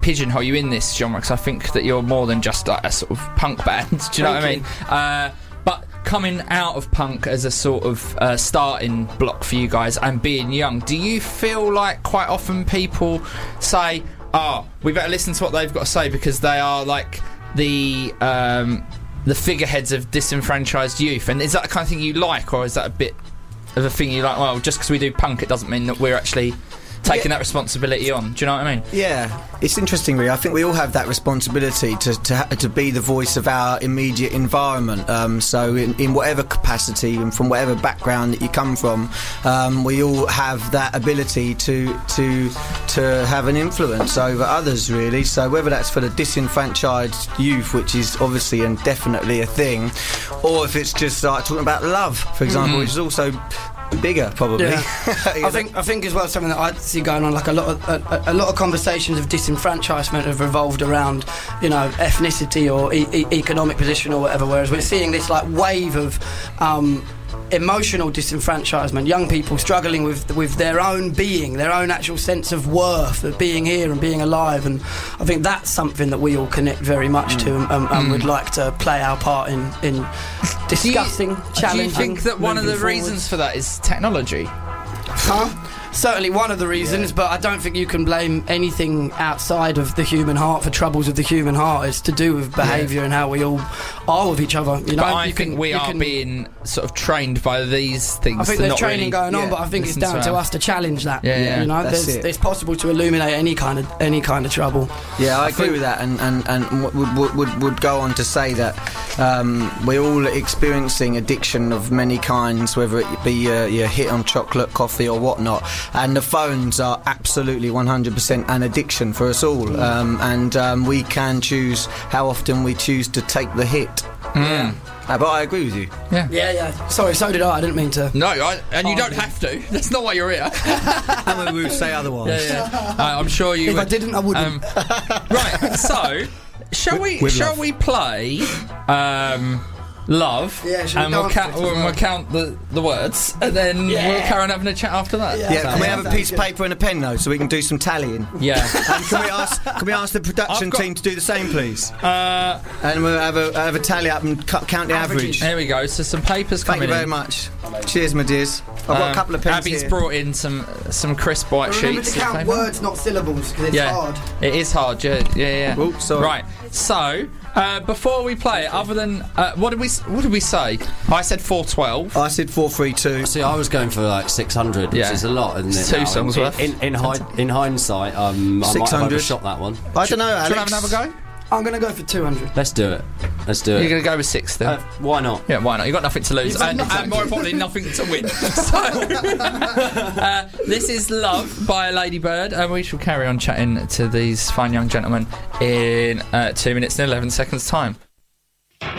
pigeonhole you in this genre, because I think that you're more than just like a sort of punk band. Do you know what I mean? But coming out of punk as a sort of starting block for you guys and being young, do you feel like quite often people say, we better listen to what they've got to say because they are like the figureheads of disenfranchised youth? And is that the kind of thing you like, or is that a bit of a thing you like, well, just because we do punk it doesn't mean that we're actually taking that responsibility on? Do you know what I mean? Yeah, it's interesting, really. I think we all have that responsibility to be the voice of our immediate environment. So in whatever capacity and from whatever background that you come from, we all have that ability to have an influence over others, really. So whether that's for the disenfranchised youth, which is obviously and definitely a thing, or if it's just like talking about love, for example, which is also bigger, probably. Yeah. I think as well, something that I see going on, like a lot of conversations of disenfranchisement have revolved around, ethnicity or economic position or whatever. Whereas we're seeing this like wave of emotional disenfranchisement, young people struggling with their own being, their own actual sense of worth, of being here and being alive. And I think that's something that we all connect very much to and would like to play our part in discussing, challenging. Do you think that one of the reasons for that is technology? Certainly one of the reasons, but I don't think you can blame anything outside of the human heart for troubles of the human heart. It's to do with behaviour and how we all are with each other. But I think we are being sort of trained by these things. I think there's training going on, but I think it's down to us to challenge that. It's possible to illuminate any kind of trouble. Yeah, I agree with that, and would go on to say that we're all experiencing addiction of many kinds, whether it be your hit on chocolate, coffee, or whatnot. And the phones are absolutely 100% an addiction for us all, and we can choose how often we choose to take the hit. But I agree with you. Yeah. Sorry, so did I. I didn't mean to. No, and you don't have to. That's not why you're here. And we would say otherwise. Yeah. I'm sure you. If I didn't, I wouldn't. Right. So, shall we play? Love, and we'll count the words, and then we'll carry on having a chat after that. Can we have a piece of paper and a pen though, so we can do some tallying? Yeah. And can we ask the production team to do the same, please? And we'll have a tally up and count the average. There we go. So some papers coming in. Thank you very much. Cheers, my dears. I've got a couple of pens Abby's here. brought in some crisp white Remember sheets. to count words, not syllables, because it's hard. It is hard. Yeah. Oh, sorry. Right. So. Before we play it, other than what did we say? I said 412. I said 432. See, I was going for like 600, which is a lot, isn't it? Two songs worth. In hindsight, I might have overshot that one. I don't know, Alex. Should I have another go? I'm going to go for 200. Let's do it. You're going to go with 6 then? Why not? Yeah, why not? You've got nothing to lose. And more importantly, nothing to win. So, this is Love by Lady Bird, and we shall carry on chatting to these fine young gentlemen in 2 minutes and 11 seconds time.